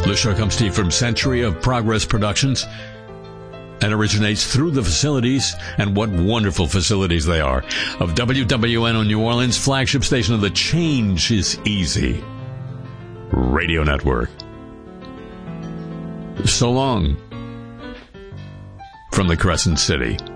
The show comes to you from Century of Progress Productions and originates through the facilities, and what wonderful facilities they are, of WWNO New Orleans, flagship station of the Change is Easy Radio Network. So long from the Crescent City.